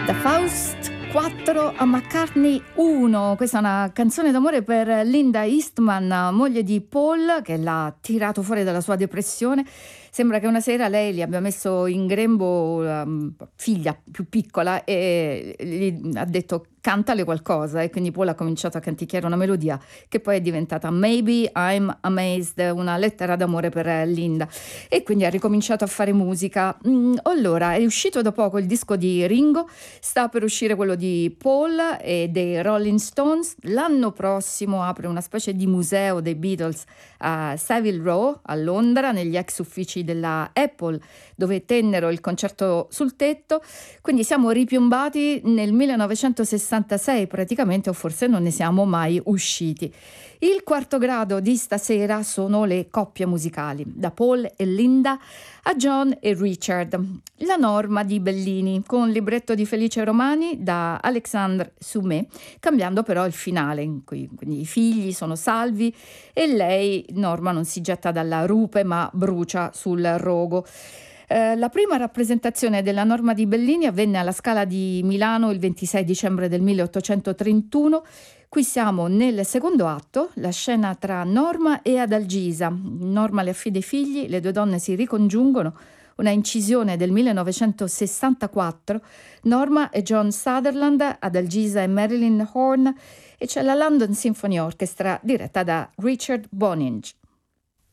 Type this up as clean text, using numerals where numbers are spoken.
Faust 4 a McCartney 1. Questa è una canzone d'amore per Linda Eastman, moglie di Paul, che l'ha tirato fuori dalla sua depressione. Sembra che una sera lei gli abbia messo in grembo la figlia più piccola e gli ha detto cantale qualcosa, e quindi Paul ha cominciato a canticchiare una melodia che poi è diventata Maybe I'm Amazed, una lettera d'amore per Linda, e quindi ha ricominciato a fare musica. Allora, è uscito da poco il disco di Ringo, sta per uscire quello di Paul e dei Rolling Stones. L'anno prossimo apre una specie di museo dei Beatles a Savile Row a Londra, negli ex uffici della Apple, dove tennero il concerto sul tetto. Quindi siamo ripiombati nel 1966 praticamente, o forse non ne siamo mai usciti. Il quarto grado di stasera sono le coppie musicali, da Paul e Linda a John e Richard. La Norma di Bellini, con libretto di Felice Romani, da Alexandre Sumé, cambiando però il finale, in cui quindi i figli sono salvi e lei, Norma, non si getta dalla rupe ma brucia sul rogo. La prima rappresentazione della Norma di Bellini avvenne alla Scala di Milano il 26 dicembre del 1831. Qui siamo nel secondo atto, la scena tra Norma e Adalgisa. Norma le affida i figli, le due donne si ricongiungono, una incisione del 1964, Norma e John Sutherland, Adalgisa e Marilyn Horne, e c'è la London Symphony Orchestra diretta da Richard Boninge.